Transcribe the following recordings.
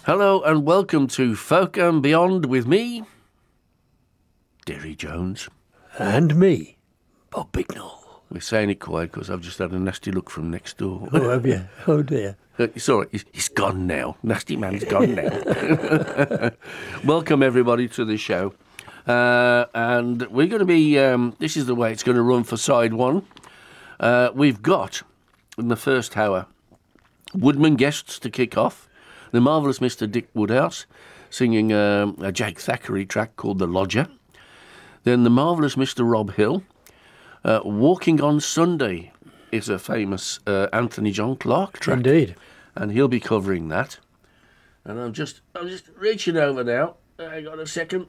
Hello and welcome to Folk and Beyond with me, Derry Jones. And me, Bob Bignell. We're saying it quiet because I've just had a nasty look from next door. Oh, have you? Oh, dear. It's all right. He's gone now. Nasty man's gone now. Welcome, everybody, to the show. And we're going to be, this is the way it's going to run for side one. We've got, in the first hour, Woodman guests to kick off. The marvellous Mr. Dick Woodhouse singing a Jake Thackeray track called The Lodger. Then the marvellous Mr. Rob Hill. Walking on Sunday is a famous Anthony John Clark track. Indeed. And he'll be covering that. And I'm just reaching over now. Hang on a second.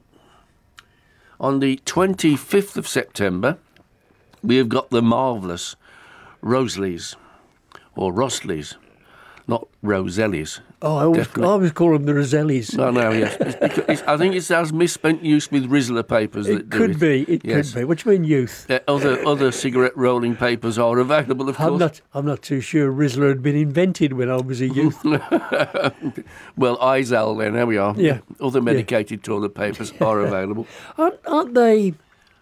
On the 25th of September, we have got the marvellous Rosleys, or Rosleys, not Rosellies. Oh, I always call them the Rosellis. Oh, no, yes. I think it has misspent use with Rizzler papers. It could be. It could be. What do you mean, youth? Other cigarette rolling papers are available, of course. I'm not too sure Rizzler had been invented when I was a youth. Well, Izal then, there we are. Yeah. Other medicated toilet papers are available. Aren't they,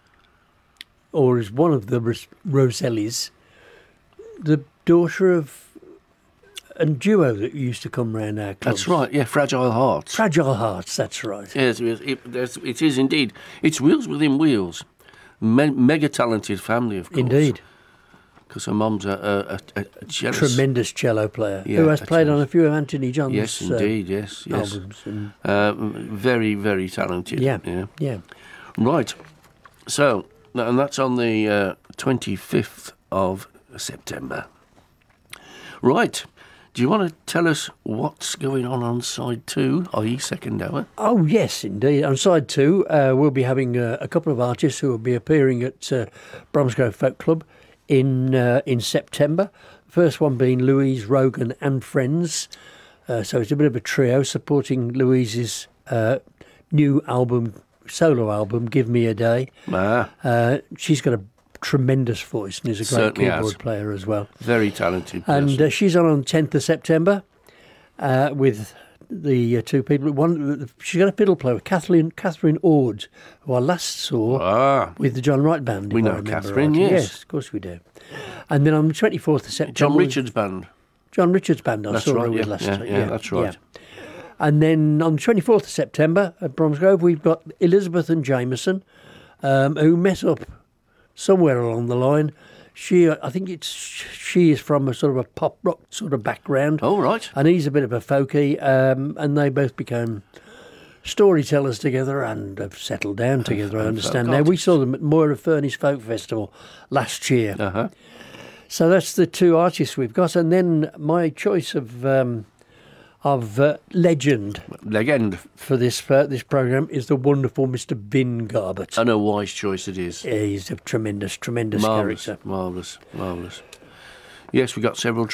or is one of the Rosellis, the daughter of a duo that used to come round our clubs? That's right, yeah, Fragile Hearts. Fragile Hearts, that's right. Yes, it is indeed. It's wheels within wheels. Mega talented family, of course. Indeed. Because her mum's a tremendous cello player, yeah, who has played on a few of Anthony John's yes, indeed, yes. albums. And very, very talented. Yeah. Right. So, and that's on the 25th of September. Right. Do you want to tell us what's going on side two, i.e. second hour? Oh, yes, indeed. On side two, we'll be having a couple of artists who will be appearing at Bromsgrove Folk Club in September. The first one being Louise Rogan and Friends. So it's a bit of a trio supporting Louise's new solo album, Give Me a Day. She's got a tremendous voice and is a great keyboard player as well. Very talented person. And she's on the 10th of September with the two people. She's got a fiddle player, Catherine Ord, who I last saw with the John Wright Band. We know Catherine, yes. Yes, of course we do. And then on the 24th of September... John Richards Band. John Richards Band, I saw her with last year. Yeah, that's right. Yeah. And then on the 24th of September at Bromsgrove, we've got Elizabeth and Jameson, who met up somewhere along the line. She is from a sort of a pop rock sort of background. Oh, right. And he's a bit of a folky, and they both became storytellers together and have settled down together, I understand. Now, we saw them at Moira Furnace Folk Festival last year. Uh-huh. So that's the two artists we've got. And then my choice of legend for this programme is the wonderful Mr. Vin Garbett. And a wise choice it is. He's a tremendous character. Marvellous. Yes, we got several